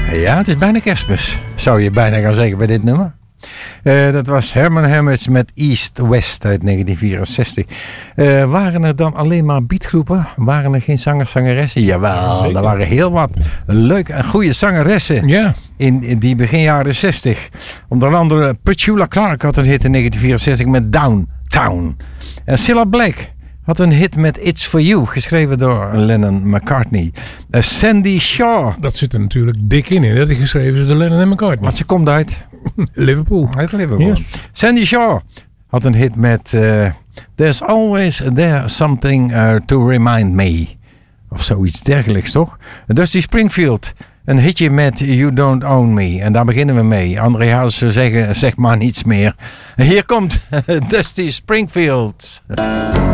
Ja, het is bijna Kerstmis, zou je bijna gaan zeggen bij dit nummer. Dat was Herman Hermits met East West uit 1964. Waren er dan alleen maar beatgroepen? Waren er geen zangers, zangeressen? Jawel, er waren heel wat leuke en goede zangeressen in die begin jaren 60. Onder andere Petula Clark had een hit in 1964 met Downtown. En Cilla Black had een hit met It's For You, geschreven door Lennon McCartney. Sandy Shaw. Dat zit er natuurlijk dik in. Dat is geschreven door Lennon en McCartney. Want ze komt uit Liverpool. Uit Liverpool. Yes. Sandy Shaw had een hit met There's Always There Something To Remind Me. Of zoiets dergelijks, toch? Dusty Springfield. Een hitje met You Don't Own Me. En daar beginnen we mee. André Hazes zou zeggen, zeg maar niets meer. Hier komt Dusty Springfield.